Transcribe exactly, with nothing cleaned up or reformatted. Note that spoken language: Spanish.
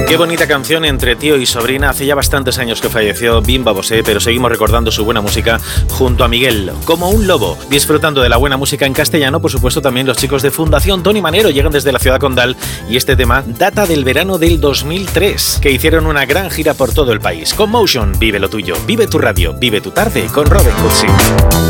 Qué bonita canción entre tío y sobrina. Hace ya bastantes años que falleció Bimba Bosé, pero seguimos recordando su buena música junto a Miguel, como un lobo, disfrutando de la buena música en castellano. Por supuesto, también los chicos de Fundación Tony Manero llegan desde la ciudad condal y este tema data del verano del dos mil tres, que hicieron una gran gira por todo el país. Con Motion, vive lo tuyo, vive tu radio, vive tu tarde con Robin Hood.